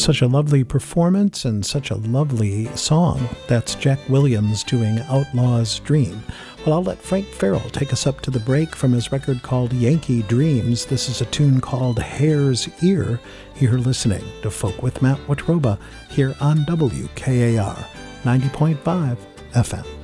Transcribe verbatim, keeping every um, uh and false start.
Such a lovely performance and such a lovely song. That's Jack Williams doing Outlaw's Dream. Well, I'll let Frank Farrell take us up to the break from his record called Yankee Dreams. This is a tune called Hare's Ear. You're listening to Folk with Matt Watroba here on W K A R ninety point five F M.